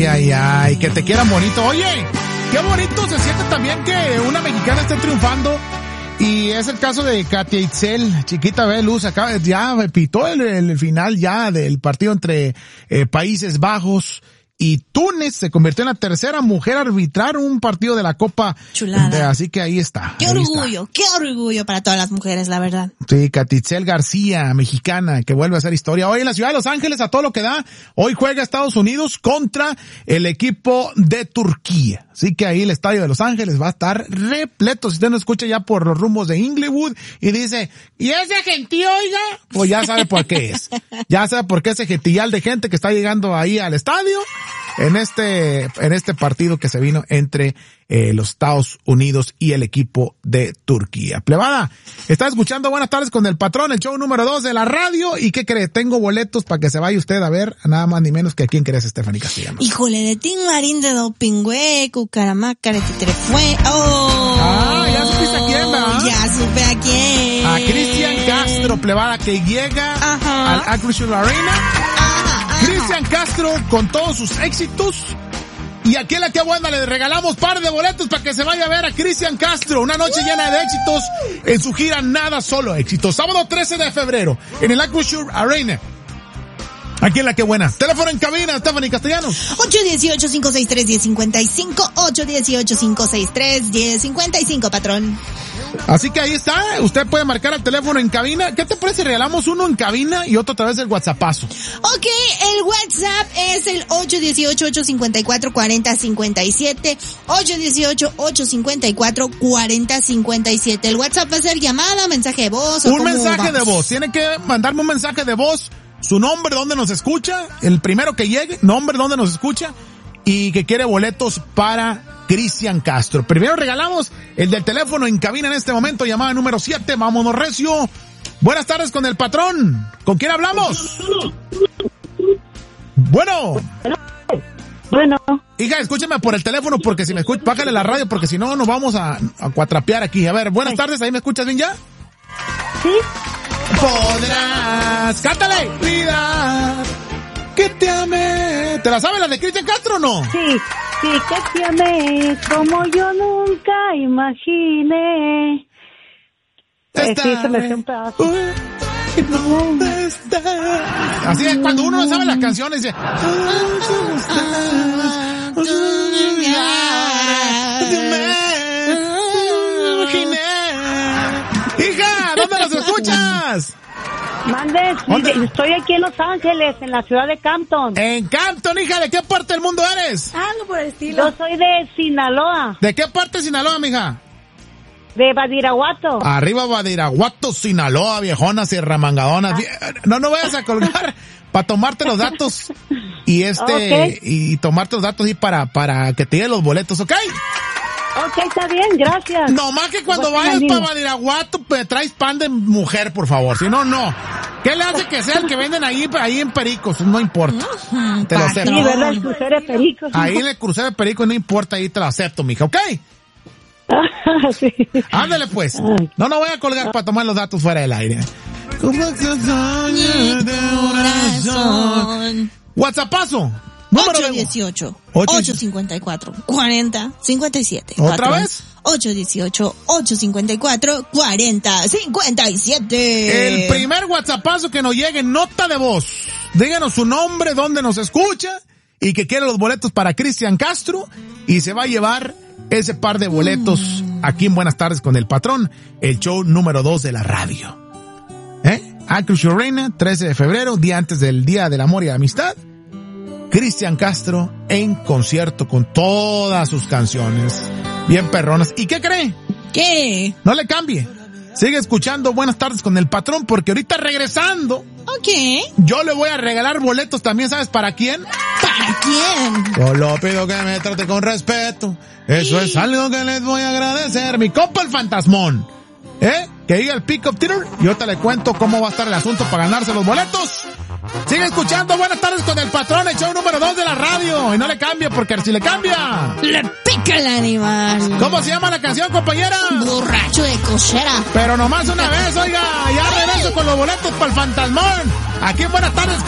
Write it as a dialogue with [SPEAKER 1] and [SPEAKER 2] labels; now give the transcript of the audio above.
[SPEAKER 1] ay, que te quieran bonito. Oye, qué bonito se siente también que una mexicana esté triunfando. Y es el caso de Katia Itzel, chiquita Velus, ya pitó el final ya del partido entre Países Bajos y Túnez. Se convirtió en la tercera mujer a arbitrar un partido de la Copa.
[SPEAKER 2] Chulada.
[SPEAKER 1] Así que ahí está.
[SPEAKER 2] Qué orgullo para todas las mujeres, la verdad.
[SPEAKER 1] Sí, Katia Itzel García, mexicana, que vuelve a hacer historia. Hoy en la ciudad de Los Ángeles, a todo lo que da, hoy juega Estados Unidos contra el equipo de Turquía. Así que ahí el estadio de Los Ángeles va a estar repleto. Si usted no escucha ya por los rumbos de Inglewood y dice, ¿y ese gentío, oiga? Pues ya sabe por qué es. Ya sabe por qué ese gentillal de gente que está llegando ahí al estadio en este partido que se vino entre los Estados Unidos y el equipo de Turquía. Plebada, está escuchando Buenas Tardes con el Patrón, el show número 2 de la radio. ¿Y qué cree? Tengo boletos para que se vaya usted a ver, nada más ni menos que a quién crees, Stephanie Castellanos.
[SPEAKER 2] Híjole, de Tim Marín de Dopingüe, Cucaramaca, de Titrefue.
[SPEAKER 1] Ya supiste a quién, ¿verdad?
[SPEAKER 2] Ya supe a quién.
[SPEAKER 1] A Cristian Castro, plebada, que llega al Acrisure Arena. Cristian Castro con todos sus éxitos. Y aquí en La Que Buena le regalamos par de boletos para que se vaya a ver a Cristian Castro. Una noche llena de éxitos en su gira Nada Solo Éxitos. Sábado 13 de febrero en el Acrisure Arena. Aquí en La Que Buena. Teléfono en cabina, Stephanie Castellanos.
[SPEAKER 2] 818-563-1055. 818-563-1055, patrón.
[SPEAKER 1] Así que ahí está. Usted puede marcar el teléfono en cabina. ¿Qué te parece? Regalamos uno en cabina y otro a través del WhatsAppazo.
[SPEAKER 2] Ok, el WhatsApp es el 818-854-4057. 818-854-4057. El WhatsApp va a ser llamada, mensaje de voz.
[SPEAKER 1] Un mensaje de voz. Tiene que mandarme un mensaje de voz. Su nombre, dónde nos escucha, el primero que llegue, nombre, dónde nos escucha, y que quiere boletos para Cristian Castro. Primero regalamos el del teléfono en cabina en este momento, llamada número 7, vámonos recio. Buenas tardes con el Patrón. ¿Con quién hablamos? Bueno. Hija, escúcheme por el teléfono porque si me escucha, bájale la radio porque si no nos vamos a cuatrapear aquí. A ver, buenas tardes, ¿ahí me escuchas bien ya?
[SPEAKER 3] Sí.
[SPEAKER 1] Podrás, cántale, vida, que te amé. ¿Te la sabes la de Cristian Castro o no?
[SPEAKER 3] Sí, que te amé como yo nunca imaginé. Sí, se me hace un pedazo.
[SPEAKER 1] ¿Dónde está? Así es, cuando uno no sabe las canciones, dice... Hija, ¿dónde nos escuchas?
[SPEAKER 3] Mande, estoy aquí en Los Ángeles, en la ciudad de Campton.
[SPEAKER 1] En Campton, hija, ¿de qué parte del mundo eres?
[SPEAKER 2] Algo por el estilo.
[SPEAKER 3] Yo soy de Sinaloa.
[SPEAKER 1] ¿De qué parte de Sinaloa, mija?
[SPEAKER 3] De Badiraguato.
[SPEAKER 1] Arriba Badiraguato, Sinaloa, viejona, Sierra Mangadona. No vayas a colgar para tomarte los datos y y tomarte los datos y para que te den los boletos, ¿ok?
[SPEAKER 3] Ok, está bien, gracias.
[SPEAKER 1] No más que cuando vayas para Badiraguato, pues, traes pan de mujer, por favor. Si no, no. ¿Qué le hace que sea el que venden ahí en Pericos? No importa. Te lo acepto.
[SPEAKER 3] Sí, ¿verdad? El crucero de Pericos.
[SPEAKER 1] Ahí en el crucero de Pericos no importa, ahí te lo acepto, mija, ¿ok?
[SPEAKER 3] Sí.
[SPEAKER 1] Ándale, pues. No voy a colgar para tomar los datos fuera del aire. WhatsAppazo.
[SPEAKER 2] 818-854-4057.
[SPEAKER 1] ¿Otra vez?
[SPEAKER 2] 818-854-4057.
[SPEAKER 1] El primer WhatsAppazo que nos llegue, nota de voz. Díganos su nombre, dónde nos escucha y que quiere los boletos para Cristian Castro y se va a llevar ese par de boletos aquí en Buenas Tardes con el Patrón, el show número 2 de la radio. Acrisure Arena, 13 de febrero, día antes del Día del Amor y la Amistad. Cristian Castro en concierto con todas sus canciones bien perronas. ¿Y qué cree?
[SPEAKER 2] ¿Qué?
[SPEAKER 1] No le cambie. Sigue escuchando Buenas Tardes con el Patrón porque ahorita regresando.
[SPEAKER 2] Ok.
[SPEAKER 1] Yo le voy a regalar boletos también, ¿sabes para quién?
[SPEAKER 2] ¿Para quién?
[SPEAKER 1] Solo pido que me trate con respeto. Eso es algo que les voy a agradecer. Mi compa el Fantasmón. Que diga el Pick-Up Theater y ahorita le cuento cómo va a estar el asunto para ganarse los boletos. Sigue escuchando Buenas Tardes con el Patrón, el show número 2 de la radio. Y no le cambie, porque si le cambia...
[SPEAKER 2] le pica el animal.
[SPEAKER 1] ¿Cómo se llama la canción, compañera?
[SPEAKER 2] Borracho de cochera.
[SPEAKER 1] Pero nomás una vez, oiga. Ya regreso con los boletos para el Fantasmón. Aquí en Buenas Tardes con